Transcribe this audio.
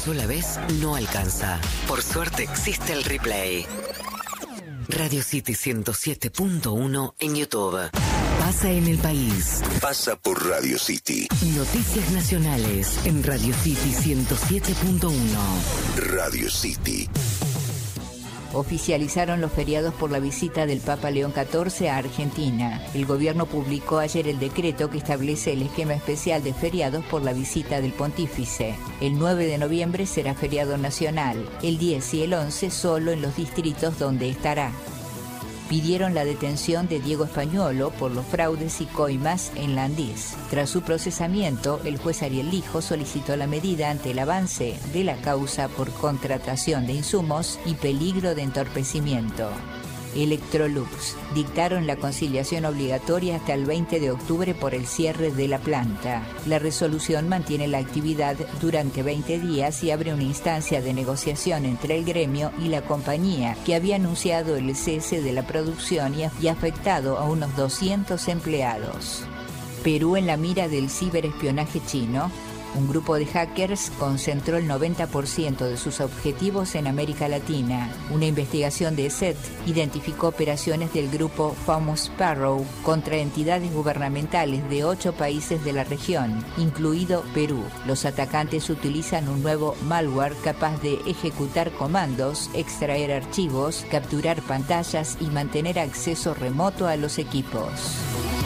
sola vez no alcanza. Por suerte existe el replay. Radio City 107.1 en YouTube. Pasa en el país. Pasa por Radio City. Noticias nacionales en Radio City 107.1. Radio City. Oficializaron los feriados por la visita del Papa León XIV a Argentina. El gobierno publicó ayer el decreto que establece el esquema especial de feriados por la visita del pontífice. El 9 de noviembre será feriado nacional, el 10 y el 11 solo en los distritos donde estará. Pidieron la detención de Diego Españolo por los fraudes y coimas en la Andis. Tras su procesamiento, el juez Ariel Lijo solicitó la medida ante el avance de la causa por contratación de insumos y peligro de entorpecimiento. Electrolux dictaron la conciliación obligatoria hasta el 20 de octubre por el cierre de la planta. La resolución mantiene la actividad durante 20 días y abre una instancia de negociación entre el gremio y la compañía, que había anunciado el cese de la producción y afectado a unos 200 empleados. Perú en la mira del ciberespionaje chino. Un grupo de hackers concentró el 90% de sus objetivos en América Latina. Una investigación de ESET identificó operaciones del grupo Famous Sparrow contra entidades gubernamentales de 8 países de la región, incluido Perú. Los atacantes utilizan un nuevo malware capaz de ejecutar comandos, extraer archivos, capturar pantallas y mantener acceso remoto a los equipos.